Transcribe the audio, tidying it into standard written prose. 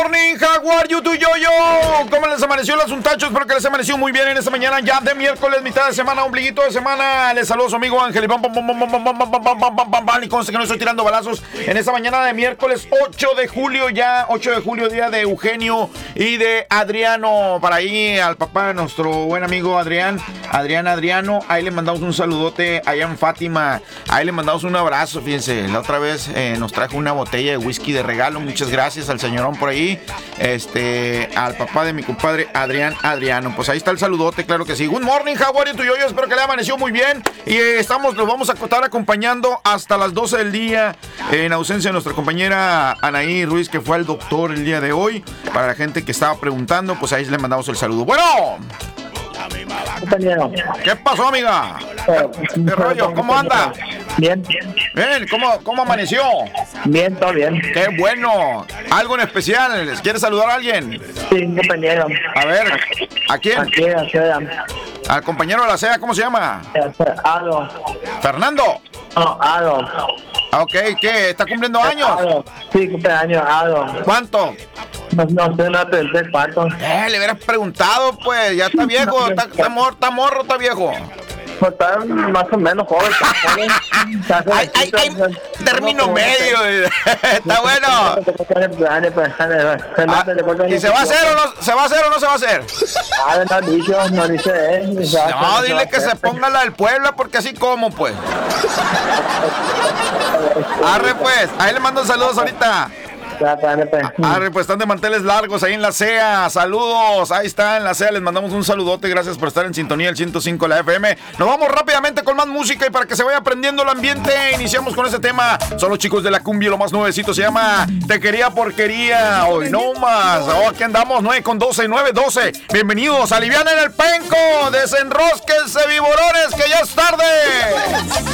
morning, how are you, tu yo-yo? ¿Cómo les amaneció los untachos? Espero que les amaneció muy bien en esta mañana ya de miércoles, mitad de semana, ombliguito de semana. Les saludo a su amigo Ángel y conste que no estoy tirando balazos en esta mañana de miércoles 8 de julio, ya 8 de julio, día de Eugenio y de Adriano. Para ahí al papá de nuestro buen amigo Adriano. Ahí le mandamos un saludote allá en Fátima. Ahí le mandamos un abrazo, fíjense. La otra vez nos trajo una botella de whisky de regalo. Muchas gracias al señorón por ahí. Al papá de mi compadre Adriano. Pues ahí está el saludote, claro que sí. Good morning, how are you, tu yo-yo? Espero que le amaneció muy bien. Y los vamos a estar acompañando hasta las 12 del día. En ausencia de nuestra compañera Anaí Ruiz, que fue al doctor el día de hoy. Para la gente que estaba preguntando, pues ahí le mandamos el saludo. Bueno. Compañero. ¿Qué pasó, amiga? ¿Qué rollo? ¿Cómo anda? Bien. Bien, ¿cómo amaneció? Bien, todo bien. Qué bueno. ¿Algo en especial? ¿Les quiere saludar a alguien? Sí, compañero. A ver, ¿a quién? Aquí, Al compañero de la SEA, ¿cómo se llama? Aldo. ¿Fernando? No, Aldo. Ok, ¿qué? ¿Está cumpliendo años? Aldo. Sí, cumpleaños, Aldo. ¿Cuánto? No sé, no pregunté cuánto. Le hubieras preguntado, pues. Ya está viejo, está morro, está viejo. Pues está más o menos joven. Hay término medio. Está bueno. ¿Y se va a hacer o no se va a hacer? No dice él. No, dile que se ponga la del Puebla, porque así como, pues. Arre, pues. Ahí le mando saludos ahorita. Arre, pues están de manteles largos ahí en la SEA. Saludos, ahí está en la SEA. Les mandamos un saludote. Gracias por estar en sintonía del 105 de la FM. Nos vamos rápidamente con más música y para que se vaya aprendiendo el ambiente, iniciamos con ese tema. Son los chicos de la cumbia, lo más nuevecito se llama Te Quería Porquería. Hoy no más. Aquí andamos 9:12, 9:12. Bienvenidos, alivianen el penco. Desenrosquense, viborones, que ya es tarde.